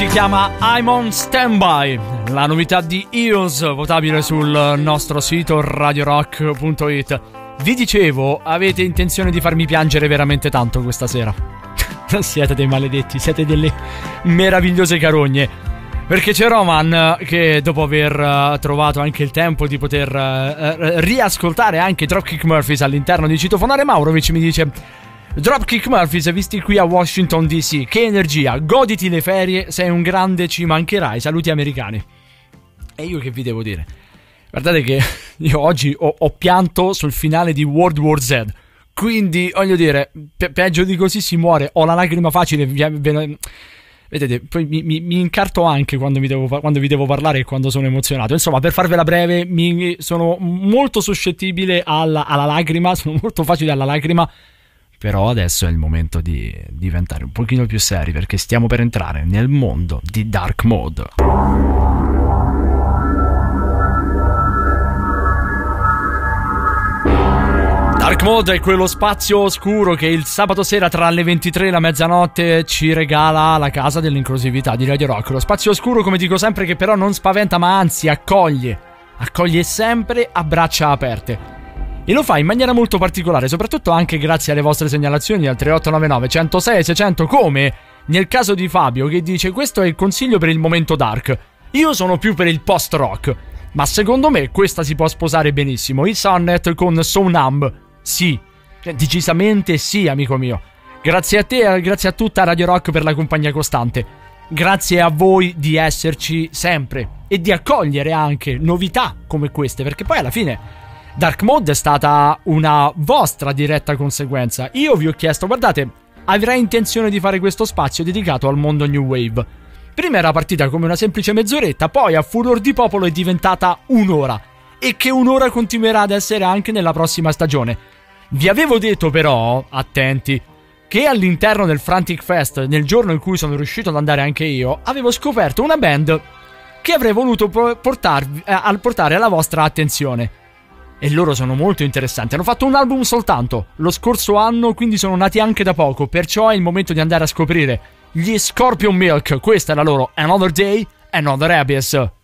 si chiama I'm on Standby, la novità di Eels, votabile sul nostro sito radiorock.it. Vi dicevo, avete intenzione di farmi piangere veramente tanto questa sera. Siete dei maledetti, siete delle meravigliose carogne. Perché c'è Roman che dopo aver trovato anche il tempo di poter riascoltare anche Dropkick Murphys all'interno di Citofonare Maurovic, mi dice: Dropkick Murphys, visti qui a Washington DC, che energia, goditi le ferie, sei un grande, ci mancherai, saluti americani. E io che vi devo dire? Guardate che io oggi ho pianto sul finale di World War Z, quindi voglio dire, peggio di così si muore, ho la lacrima facile, vedete, poi mi incarto anche quando vi devo parlare e quando sono emozionato. Insomma, per farvela breve, sono molto suscettibile alla lacrima, sono molto facile alla lacrima. Però adesso è il momento di diventare un pochino più seri, perché stiamo per entrare nel mondo di Dark Mode. Dark Mode è quello spazio oscuro che il sabato sera tra le 23 e la mezzanotte ci regala la casa dell'inclusività di Radio Rock. Lo spazio oscuro, come dico sempre, che però non spaventa ma anzi accoglie sempre a braccia aperte. E lo fa in maniera molto particolare, soprattutto anche grazie alle vostre segnalazioni al 3899 106 600, come nel caso di Fabio che dice: questo è il consiglio per il momento dark, io sono più per il post rock, ma secondo me questa si può sposare benissimo, i Sonnet con So Numb. Sì, decisamente sì, amico mio. Grazie a te e grazie a tutta Radio Rock per la compagnia costante. Grazie a voi di esserci sempre e di accogliere anche novità come queste, perché poi alla fine Dark Mode è stata una vostra diretta conseguenza. Io vi ho chiesto: guardate, avrei intenzione di fare questo spazio dedicato al mondo New Wave. Prima era partita come una semplice mezz'oretta, poi a furor di popolo è diventata un'ora, e che un'ora continuerà ad essere anche nella prossima stagione. Vi avevo detto però, attenti, che all'interno del Frantic Fest, nel giorno in cui sono riuscito ad andare anche io, avevo scoperto una band che avrei voluto portare alla vostra attenzione. E loro sono molto interessanti. Hanno fatto un album soltanto lo scorso anno, quindi sono nati anche da poco. Perciò è il momento di andare a scoprire gli Scorpion Milk. Questa è la loro Another Day, Another Abyss.